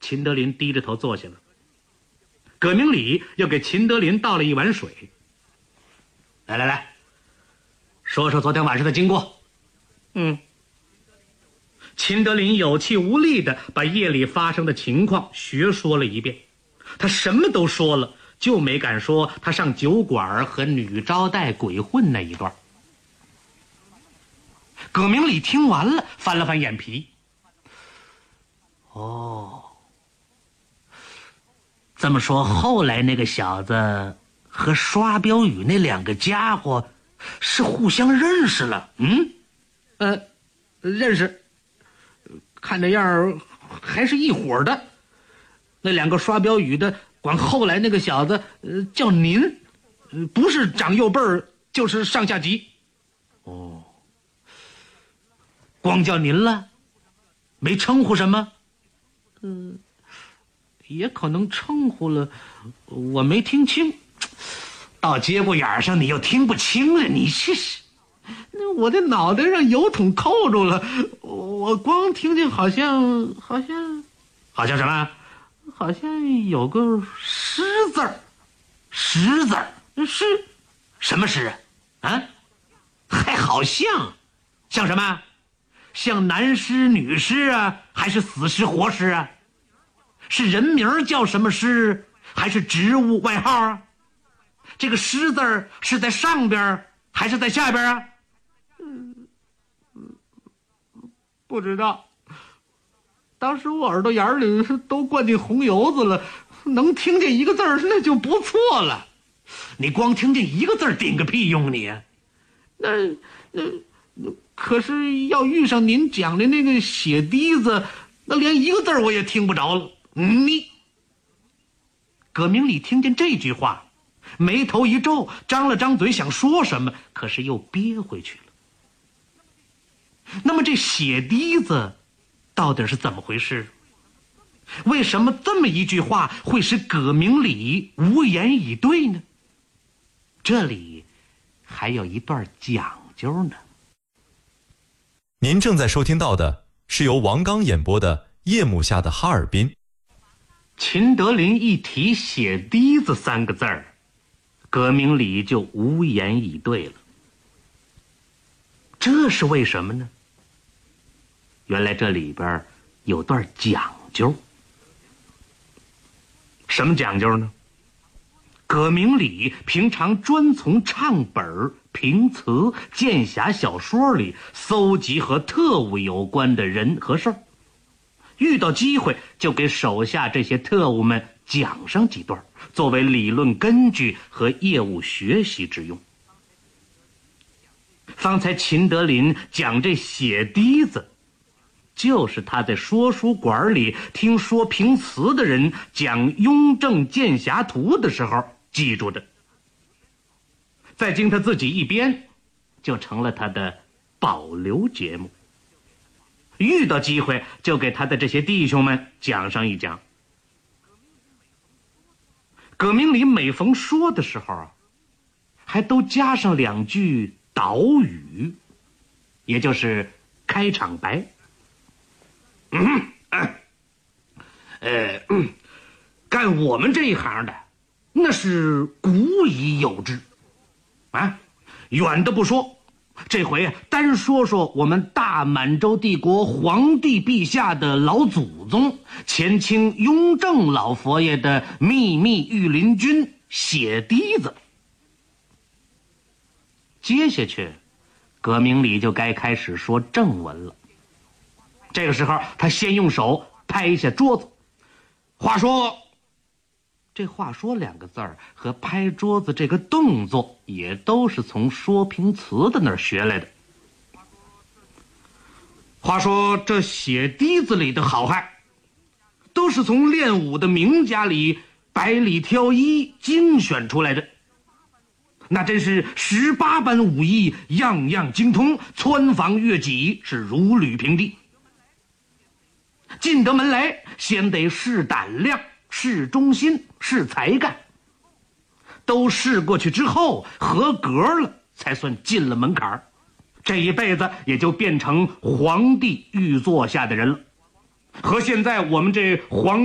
秦德林低着头坐下了。葛明礼又给秦德林倒了一碗水。来，说说昨天晚上的经过。秦德林有气无力地把夜里发生的情况学说了一遍。他什么都说了，就没敢说他上酒馆和女招待鬼混那一段。葛明礼听完了，翻了翻眼皮。这么说，后来那个小子和刷标语那两个家伙是互相认识了？认识，看这样还是一伙的。那两个刷标语的管后来那个小子叫您，不是长幼辈儿就是上下级。光叫您了，没称呼什么？也可能称呼了，我没听清。到节骨眼上你又听不清了，你试试。那我的脑袋上油桶扣住了，我光听见好像什么？好像有个诗字儿。诗字儿？诗？什么诗啊？还好像什么？像男诗女诗啊，还是死诗活诗啊？是人名叫什么诗，还是职务外号啊？这个诗字是在上边还是在下边啊？不知道。当时我耳朵眼里都灌进红油子了，能听见一个字那就不错了。你光听见一个字顶个屁用你？可是要遇上您讲的那个血滴子，那连一个字我也听不着了。葛明礼听见这句话，眉头一皱，张了张嘴想说什么，可是又憋回去了。那么这血滴子到底是怎么回事？为什么这么一句话会使葛明礼无言以对呢？这里还有一段讲究呢。 您正在收听到的是由王刚演播的《夜幕下的哈尔滨》。 秦德林一提血滴子3个字儿，葛明礼就无言以对了。这是为什么呢？原来这里边有段讲究。什么讲究呢？葛明礼平常专从唱本、评词、剑侠小说里搜集和特务有关的人和事儿，遇到机会就给手下这些特务们讲上几段，作为理论根据和业务学习之用。方才秦德林讲这血滴子，就是他在说书馆里听说评词的人讲《雍正剑侠图》的时候记住的，再经他自己一编，就成了他的保留节目。遇到机会就给他的这些弟兄们讲上一讲。葛明礼每逢说的时候还都加上2句导语，也就是开场白。干我们这一行的那是古已有之啊，远的不说，这回单说说我们大满洲帝国皇帝陛下的老祖宗前清雍正老佛爷的秘密御林军血滴子。接下去葛明礼就该开始说正文了。这个时候他先用手拍下桌子，话说这话说2个字儿和拍桌子这个动作也都是从说评词的那儿学来的。话说这血滴子里的好汉都是从练武的名家里百里挑一精选出来的，那真是18般武艺样样精通，穿房越脊是如履平地。进得门来先得试胆量，试忠心，试才干，都试过去之后合格了才算进了门槛，这一辈子也就变成皇帝御座下的人了。和现在我们这皇